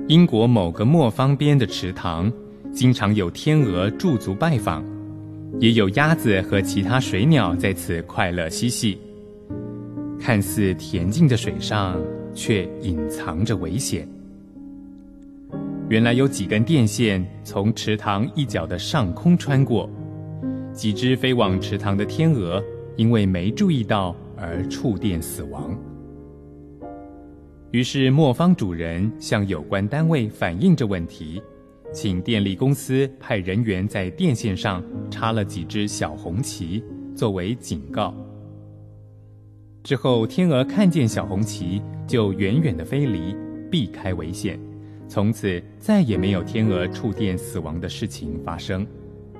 英国某个磨坊边的池塘，经常有天鹅驻足拜访，也有鸭子和其他水鸟在此快乐嬉戏。看似恬静的水上，却隐藏着危险。原来有几根电线从池塘一角的上空穿过，几只飞往池塘的天鹅因为没注意到而触电死亡。于是磨坊主人向有关单位反映这问题，请电力公司派人员在电线上插了几只小红旗，作为警告。之后天鹅看见小红旗就远远地飞离，避开危险，从此再也没有天鹅触电死亡的事情发生。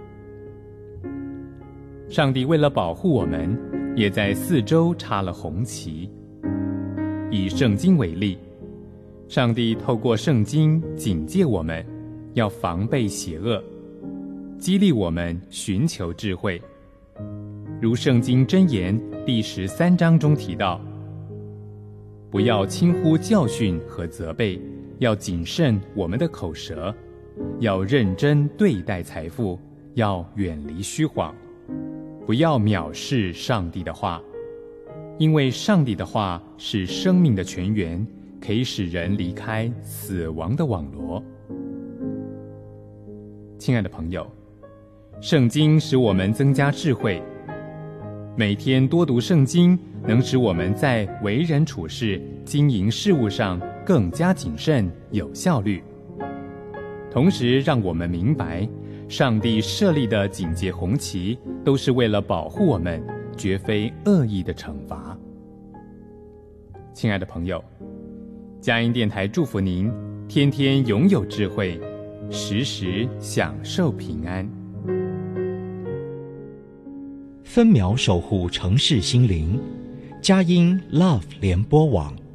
上帝为了保护我们，也在四周插了红旗。以圣经为例，上帝透过圣经警戒我们，要防备邪恶，激励我们寻求智慧。如圣经箴言第13章中提到，不要轻忽教训和责备，要谨慎我们的口舌，要认真对待财富，要远离虚谎，不要藐视上帝的话，因为上帝的话是生命的泉源，可以使人离开死亡的网罗。亲爱的朋友，圣经使我们增加智慧，每天多读圣经，能使我们在为人处事、经营事务上更加谨慎、有效率。同时让我们明白，上帝设立的警戒红旗都是为了保护我们，绝非恶意的惩罚。亲爱的朋友，佳音电台祝福您天天拥有智慧，时时享受平安。 分秒守护城市心灵，佳音 Love 联播网。